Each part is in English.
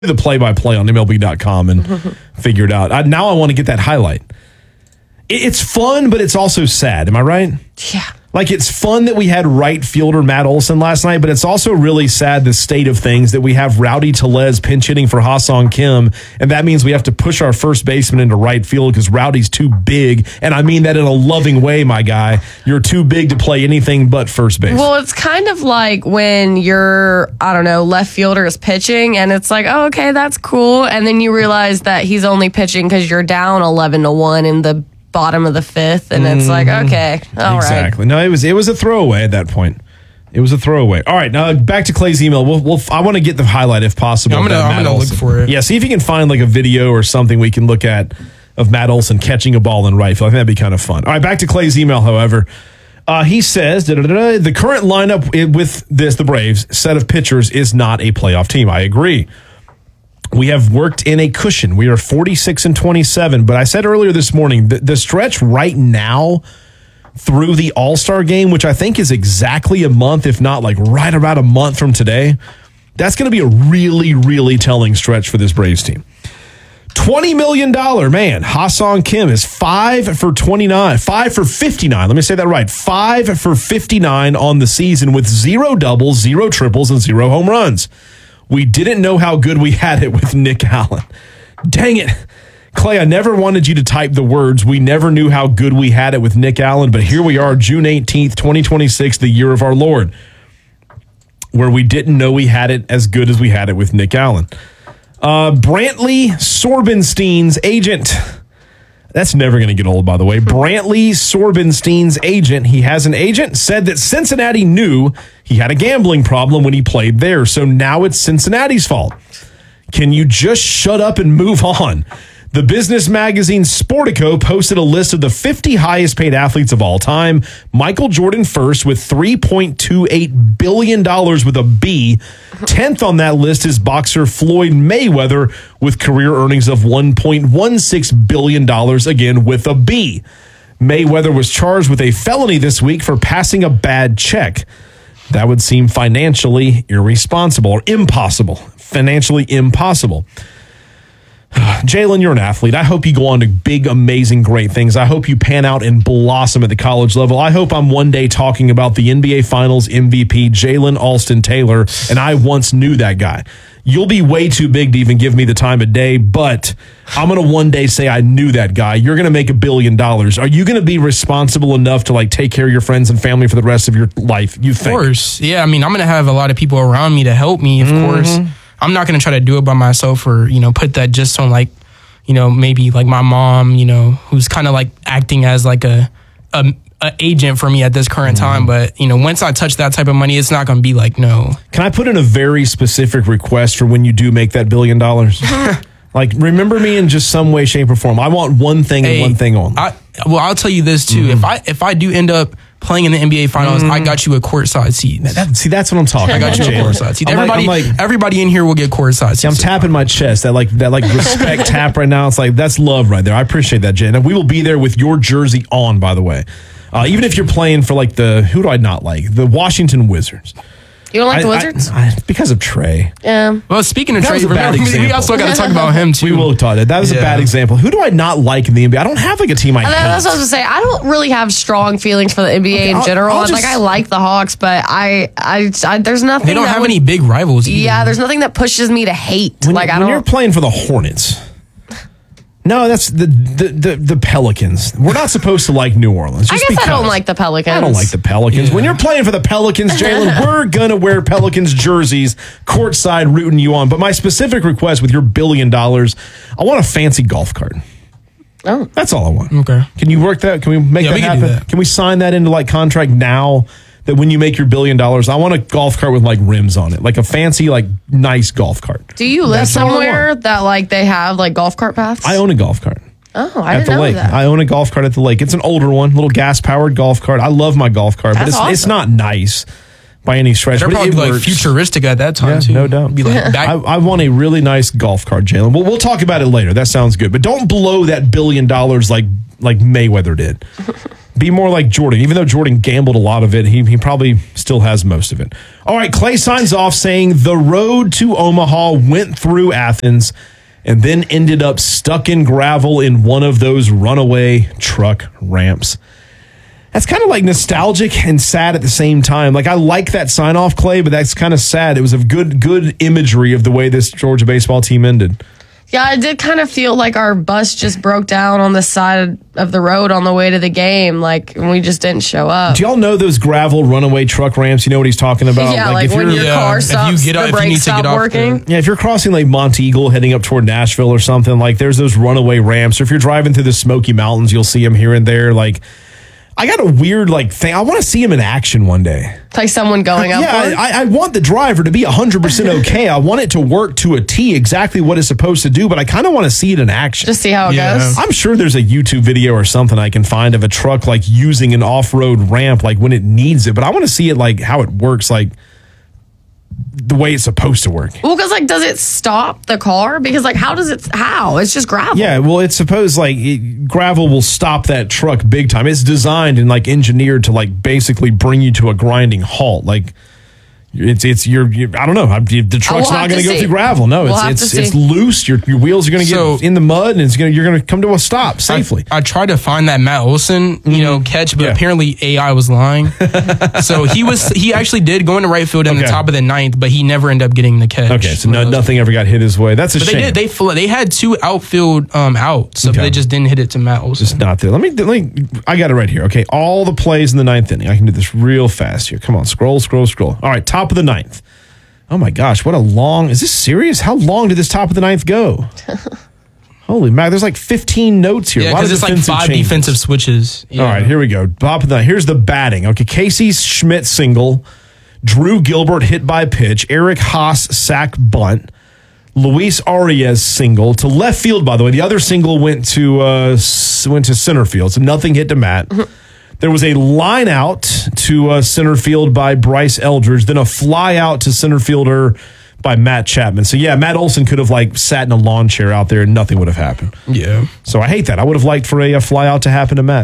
the play-by-play on MLB.com and figure it out. Now I want to get that highlight. It's fun, but it's also sad. Am I right? Yeah. Like, it's fun that we had right fielder Matt Olson last night, but it's also really sad the state of things that we have Rowdy Tellez pinch hitting for Ha-Seong Kim, and that means we have to push our first baseman into right field because Rowdy's too big, and I mean that in a loving way, my guy. You're too big to play anything but first base. Well, it's kind of like when your, left fielder is pitching, and it's like, oh, okay, that's cool, and then you realize that he's only pitching because you're down 11-1 in the bottom of the fifth, and it's like, okay, all right. Exactly. No, it was a throwaway at that point. It was a throwaway. All right, now back to Clay's email. I want to get the highlight if possible. I'm gonna look for it. Yeah, see if you can find like a video or something we can look at of Matt Olson catching a ball in right field. I think that'd be kind of fun. All right, back to Clay's email. However, he says the current lineup with the Braves set of pitchers is not a playoff team. I agree. We have worked in a cushion. We are 46-27. But I said earlier this morning, the stretch right now through the All-Star game, which I think is exactly a month, if not like right about a month from today, that's going to be a really, really telling stretch for this Braves team. $20 million, man. Ha-Seong Kim is 5 for 29, 5 for 59. Let me say that right. 5 for 59 on the season with 0 doubles, 0 triples, and 0 home runs. We didn't know how good we had it with Nick Allen. Dang it. Clay, I never wanted you to type the words, we never knew how good we had it with Nick Allen, but here we are, June 18th, 2026, the year of our Lord, where we didn't know we had it as good as we had it with Nick Allen. Brantley Sorbenstein's agent. That's never going to get old, by the way. Brantley Sorbenstein's agent, he has an agent, said that Cincinnati knew he had a gambling problem when he played there, so now it's Cincinnati's fault. Can you just shut up and move on? The business magazine Sportico posted a list of the 50 highest paid athletes of all time. Michael Jordan first with $3.28 billion with a B. 10th on that list is boxer Floyd Mayweather with career earnings of $1.16 billion, again with a B. Mayweather was charged with a felony this week for passing a bad check. That would seem financially irresponsible or impossible. Financially impossible. Jalen, you're an athlete. I hope you go on to big, amazing, great things. I hope you pan out and blossom at the college level. I hope I'm one day talking about the NBA Finals MVP, Jalen Alston Taylor, and I once knew that guy. You'll be way too big to even give me the time of day, but I'm going to one day say I knew that guy. You're going to make $1 billion. Are you going to be responsible enough to take care of your friends and family for the rest of your life, you think? Of course. Yeah, I mean, I'm going to have a lot of people around me to help me, of course. I'm not going to try to do it by myself or, put that just on maybe my mom, who's kind of acting as a agent for me at this current time. But, once I touch that type of money, it's not going to be no. Can I put in a very specific request for when you do make that $1 billion? Remember me in just some way, shape, or form. I want one thing and one thing only. I'll tell you this too. If I do end up playing in the NBA Finals, I got you a courtside seat. See, that's what I'm talking about. I got you a courtside seat. Everybody in here will get courtside seats. I'm tapping my chest. That respect tap right now. It's that's love right there. I appreciate that, Jay. And we will be there with your jersey on, by the way. Even if you're playing for who do I not like? The Washington Wizards. You don't like the Wizards? Because of Trey. Yeah. Well, speaking of Trey, we also got to talk about him too. We will talk. That was a bad example. Who do I not like in the NBA? I don't have a team I hate. That's what I was going to say. I don't really have strong feelings for the NBA in general. I like the Hawks, but I there's nothing. They don't have any big rivals either. Yeah, there's nothing that pushes me to hate. When you're playing for the Hornets. No, that's the Pelicans. We're not supposed to like New Orleans. I guess I don't like the Pelicans. I don't like the Pelicans. Yeah. When you're playing for the Pelicans, Jalen, we're going to wear Pelicans jerseys, courtside rooting you on. But my specific request with your $1 billion, I want a fancy golf cart. Oh. That's all I want. Okay. Can you work that? Can we make that happen? Can do that. Can we sign that into contract now? That when you make your $1 billion, I want a golf cart with rims on it, a fancy, nice golf cart. Do you live somewhere that they have golf cart paths? I own a golf cart. Oh, I didn't know lake. that. I own a golf cart at the lake. It's an older one, little gas powered golf cart. I love my golf cart, but it's not nice by any stretch. They're probably futuristic at that time too. No doubt. Be I want a really nice golf cart, Jalen. We'll talk about it later. That sounds good, but don't blow that $1 billion like Mayweather did. $1 Be more like Jordan. Even though Jordan gambled a lot of it, he probably still has most of it. All right, Clay signs off saying the road to Omaha went through Athens and then ended up stuck in gravel in one of those runaway truck ramps. That's kind of like nostalgic and sad at the same time. Like, I like that sign off, Clay, but that's kind of sad. It was a good imagery of the way this Georgia baseball team ended. Yeah, I did kind of feel like our bus just broke down on the side of the road on the way to the game, like, and we just didn't show up. Do y'all know those gravel runaway truck ramps? You know what he's talking about? Yeah, like if when you're- your car stops, the brakes stop working. Yeah, if you're crossing like Monte Eagle heading up toward Nashville or something, like there's those runaway ramps. Or if you're driving through the Smoky Mountains, you'll see them here and there. Like, I got a weird like thing. I want to see him in action one day. Like someone going up. Yeah, I want the driver to be 100% okay. I want it to work to a T, exactly what it's supposed to do, but I kind of want to see it in action. Just see how it goes. I'm sure there's a YouTube video or something I can find of a truck like using an off-road ramp like when it needs it, but I want to see it like how it works, like the way it's supposed to work. Well, because like, does it stop the car? Because like, how? It's just gravel. Yeah, well, it's supposed like gravel will stop that truck big time. It's designed and like engineered to like basically bring you to a grinding halt. Like you're I don't know. The truck's not going to go through gravel. No, it's loose. Your wheels are going to get in the mud, and you're going to come to a stop safely. I tried to find that Matt Olson, catch, but apparently AI was lying. So he actually did go into right field in the top of the ninth, but he never ended up getting the catch. Okay, so nothing ever got hit his way. That's a shame. They had two outfield outs, so they just didn't hit it to Matt Olson. Just not there. Let me. I got it right here. Okay, all the plays in the ninth inning. I can do this real fast here. Come on, scroll. All right, top of the ninth. Oh my gosh, what a long. Is this serious? How long did this top of the ninth go? Holy Mac, there's like 15 notes here. Yeah, because it's like 5 defensive switches. Yeah. All right, here we go. Top of the ninth. Here's the batting. Okay, Casey Schmidt single. Drew Gilbert hit by pitch. Eric Haas sack bunt. Luis Arias single to left field, by the way. The other single went to center field, so nothing hit to Matt. There was a line out to center field by Bryce Eldridge, then a fly out to center fielder by Matt Chapman. So, yeah, Matt Olson could have, like, sat in a lawn chair out there and nothing would have happened. Yeah. So I hate that. I would have liked for a fly out to happen to Matt.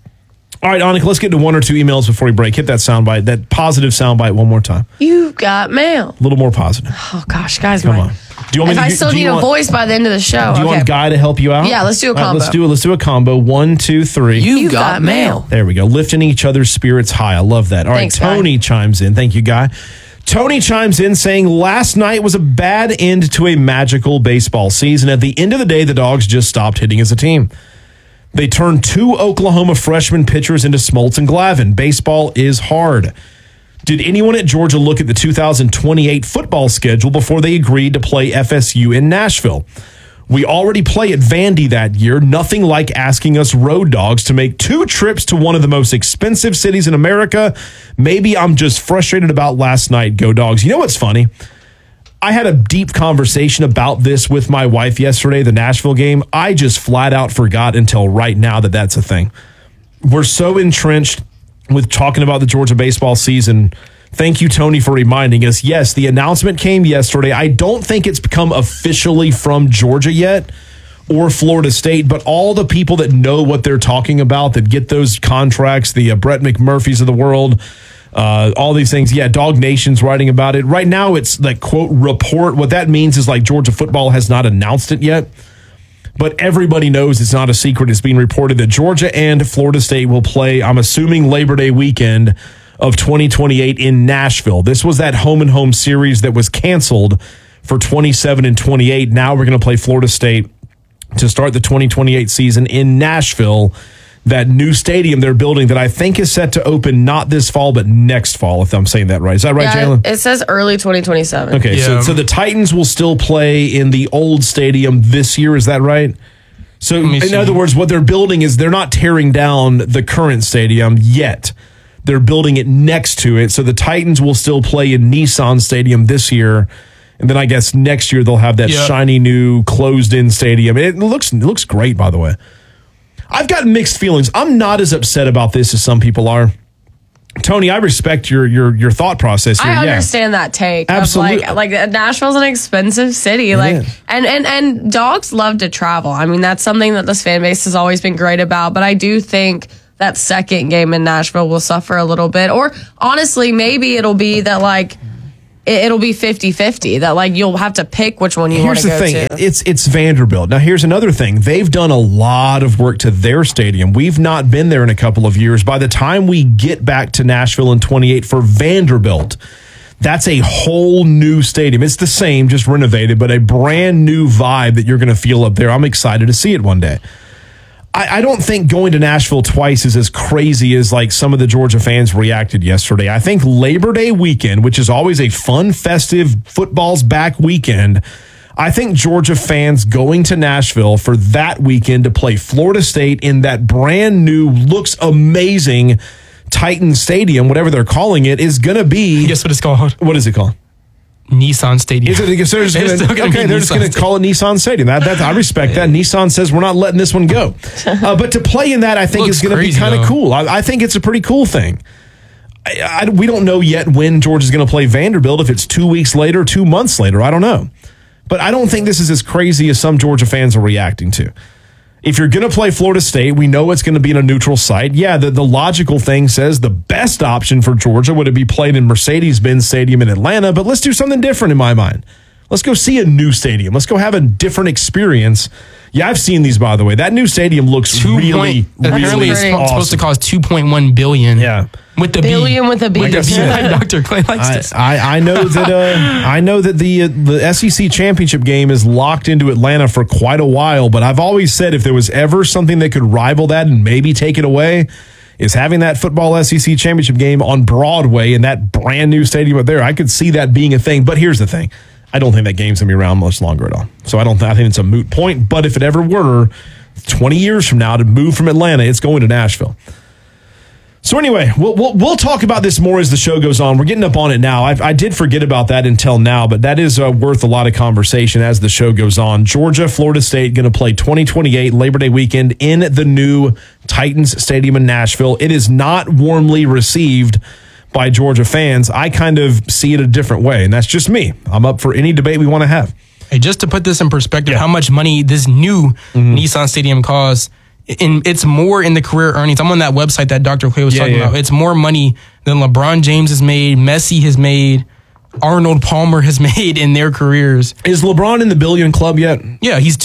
All right, Annika, let's get to one or two emails before we break. Hit that soundbite, that positive soundbite one more time. You got mail. A little more positive. Oh, gosh, guys. Come on. Do you want if I still need a voice by the end of the show. Do you want Guy to help you out? Yeah, let's do a combo. Let's do a combo. 1, 2, 3. You got mail. There we go. Lifting each other's spirits high. I love that. All right, Thanks, Tony chimes in. Thank you, Guy. Tony chimes in saying, last night was a bad end to a magical baseball season. At the end of the day, the Dogs just stopped hitting as a team. They turned 2 Oklahoma freshman pitchers into Smoltz and Glavine. Baseball is hard. Did anyone at Georgia look at the 2028 football schedule before they agreed to play FSU in Nashville? We already play at Vandy that year. Nothing like asking us road dogs to make 2 trips to one of the most expensive cities in America. Maybe I'm just frustrated about last night. Go Dogs. You know what's funny? I had a deep conversation about this with my wife yesterday, the Nashville game. I just flat out forgot until right now that that's a thing. We're so entrenched with talking about the Georgia baseball season. Thank you, Tony, for reminding us. Yes, the announcement came yesterday. I don't think it's become officially from Georgia yet or Florida State, but all the people that know what they're talking about, that get those contracts, the Brett McMurphys of the world, all these things. Yeah, Dog Nation's writing about it. Right now, it's like, quote, report. What that means is like Georgia football has not announced it yet. But everybody knows it's not a secret. It's being reported that Georgia and Florida State will play, I'm assuming, Labor Day weekend of 2028 in Nashville. This was that home-and-home series that was canceled for 27 and 28. Now we're going to play Florida State to start the 2028 season in Nashville, that new stadium they're building that I think is set to open not this fall, but next fall, if I'm saying that right. Is that right, Jalen? It says early 2027. Okay, Yeah. so the Titans will still play in the old stadium this year. Is that right? So, in other words, what they're building is they're not tearing down the current stadium yet. They're building it next to it. So the Titans will still play in Nissan Stadium this year. And then I guess next year they'll have that shiny new closed-in stadium. It looks great, by the way. I've got mixed feelings. I'm not as upset about this as some people are. Tony, I respect your thought process here. I understand that take. Absolutely. Of like Nashville's an expensive city. And dogs love to travel. I mean, that's something that this fan base has always been great about. But I do think that second game in Nashville will suffer a little bit. Or honestly, maybe it'll be that like it'll be 50-50, that like you'll have to pick which one you want to go to. Here's the thing. It's Vanderbilt. Now, here's another thing. They've done a lot of work to their stadium. We've not been there in a couple of years. By the time we get back to Nashville in 28 for Vanderbilt, that's a whole new stadium. It's the same, just renovated, but a brand new vibe that you're going to feel up there. I'm excited to see it one day. I don't think going to Nashville twice is as crazy as like some of the Georgia fans reacted yesterday. I think Labor Day weekend, which is always a fun, festive, football's back weekend, I think Georgia fans going to Nashville for that weekend to play Florida State in that brand new, looks amazing Titan Stadium, whatever they're calling it, is going to be... Guess what it's called? What is it called? Nissan Stadium. Is it, so they're just going to call it Nissan Stadium. I respect that. Nissan says we're not letting this one go. But to play in that, I think is going to be kind of cool. I think it's a pretty cool thing. We don't know yet when Georgia's going to play Vanderbilt, if it's 2 weeks later, 2 months later. I don't know. But I don't think this is as crazy as some Georgia fans are reacting to. If you're going to play Florida State, we know it's going to be in a neutral site. Yeah, the logical thing says the best option for Georgia would be played in Mercedes-Benz Stadium in Atlanta, but let's do something different in my mind. Let's go see a new stadium. Let's go have a different experience. Yeah, I've seen these, by the way. That new stadium looks really apparently it's awesome. Supposed to cost $2.1 billion. Yeah. With the billion B. with a B. Like Dr. Clay likes to say. I know that the SEC championship game is locked into Atlanta for quite a while, but I've always said if there was ever something that could rival that and maybe take it away, is having that football SEC championship game on Broadway in that brand new stadium up there. I could see that being a thing, but here's the thing. I don't think that game's going to be around much longer at all. So I think it's a moot point, but if it ever were 20 years from now to move from Atlanta, it's going to Nashville. So anyway, we'll talk about this more as the show goes on. We're getting up on it now. I did forget about that until now, but that is worth a lot of conversation as the show goes on. Georgia, Florida State going to play 2028 Labor Day weekend in the new Titans Stadium in Nashville. It is not warmly received by Georgia fans. I kind of see it a different way, and that's just me. I'm up for any debate we want to have. Hey, just to put this in perspective, how much money this new Nissan Stadium costs, it's more in the career earnings. I'm on that website that Dr. Clay was talking about. It's more money than LeBron James has made, Messi has made, Arnold Palmer has made in their careers. Is LeBron in the billion club yet? Yeah, he's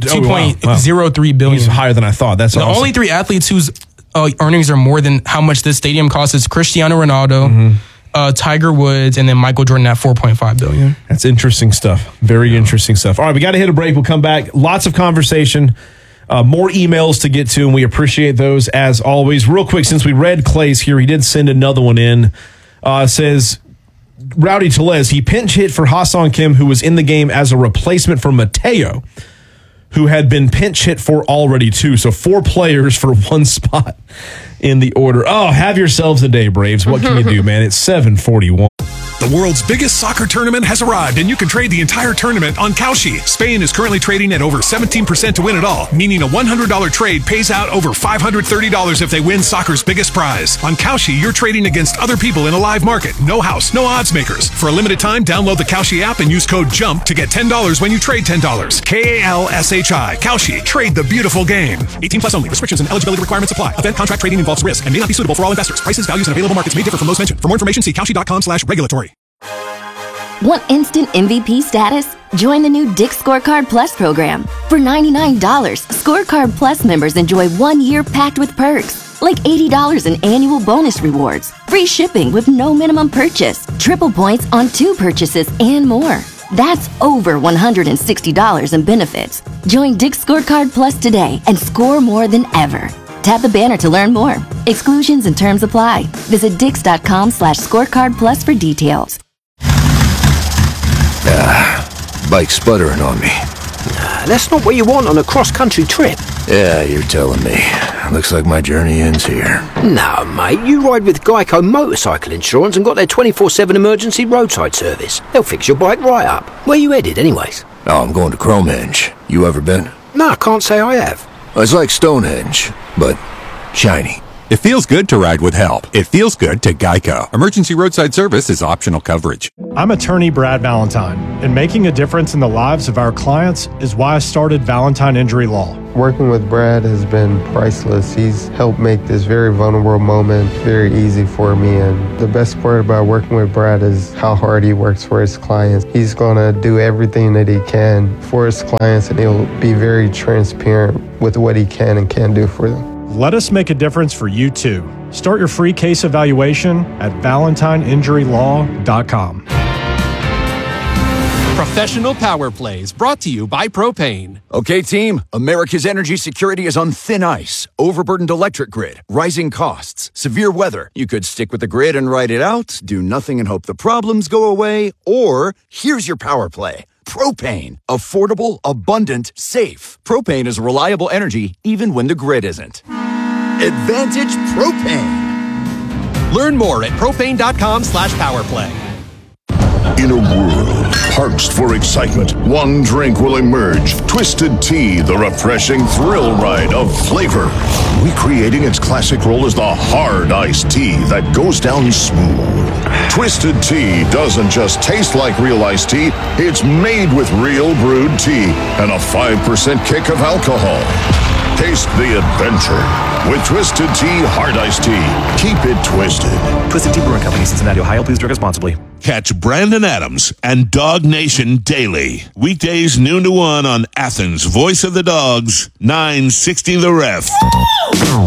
2.03 billion. He's higher than I thought. That's the awesome. only three athletes whose earnings are more than how much this stadium costs is Cristiano Ronaldo, Tiger Woods, and then Michael Jordan at $4.5 billion. That's interesting stuff. Very interesting stuff. All right, we got to hit a break. We'll come back. Lots of conversation. More emails to get to, and we appreciate those as always. Real quick, since we read Clay's here, he did send another one in. Says, Rowdy Tellez, he pinch hit for Ha-Seong Kim, who was in the game as a replacement for Mateo, who had been pinch hit for already too. So 4 players for 1 spot in the order. Oh, have yourselves a day, Braves. What can you do, man? It's 7:41. The world's biggest soccer tournament has arrived, and you can trade the entire tournament on Kalshi. Spain is currently trading at over 17% to win it all, meaning a $100 trade pays out over $530 if they win soccer's biggest prize. On Kalshi, you're trading against other people in a live market. No house, no odds makers. For a limited time, download the Kalshi app and use code JUMP to get $10 when you trade $10. Kalshi. Kalshi. Trade the beautiful game. 18 plus only. Restrictions and eligibility requirements apply. Event contract trading involves risk and may not be suitable for all investors. Prices, values, and available markets may differ from those mentioned. For more information, see kalshi.com/regulatory. Want instant MVP status? Join the new Dick's Scorecard Plus program. For $99, Scorecard Plus members enjoy 1 year packed with perks, like $80 in annual bonus rewards, free shipping with no minimum purchase, triple points on 2 purchases, and more. That's over $160 in benefits. Join Dick's Scorecard Plus today and score more than ever. Tap the banner to learn more. Exclusions and terms apply. Visit dix.com/scorecard plus for details. Bike's sputtering on me. That's not what you want on a cross-country trip. Yeah, you're telling me. Looks like my journey ends here. No, mate, you ride with Geico Motorcycle Insurance and got their 24/7 emergency roadside service. They'll fix your bike right up. Where you headed, anyways? Oh, I'm going to Cromenge. You ever been? No, I can't say I have. It's like Stonehenge, but shiny. It feels good to ride with help. It feels good to Geico. Emergency roadside service is optional coverage. I'm attorney Brad Valentine, and making a difference in the lives of our clients is why I started Valentine Injury Law. Working with Brad has been priceless. He's helped make this very vulnerable moment very easy for me. And the best part about working with Brad is how hard he works for his clients. He's going to do everything that he can for his clients, and he'll be very transparent with what he can and can't do for them. Let us make a difference for you too. Start your free case evaluation at ValentineInjuryLaw.com. Professional Power Plays brought to you by Propane. Okay, team, America's energy security is on thin ice. Overburdened electric grid, rising costs, severe weather. You could stick with the grid and ride it out, do nothing and hope the problems go away, or here's your power play. Propane. Affordable, abundant, safe. Propane is reliable energy even when the grid isn't. Advantage Propane. Learn more at propane.com/powerplay. In a world parched for excitement, one drink will emerge. Twisted Tea, the refreshing thrill ride of flavor. Recreating its classic role as the hard iced tea that goes down smooth. Twisted Tea doesn't just taste like real iced tea, it's made with real brewed tea and a 5% kick of alcohol. Taste the adventure with Twisted Tea Hard Iced Tea. Keep it twisted. Twisted Tea Brewing Company, Cincinnati, Ohio. Please drink responsibly. Catch Brandon Adams and Dog Nation daily. Weekdays noon to 1 on Athens' Voice of the Dogs, 960 The Ref.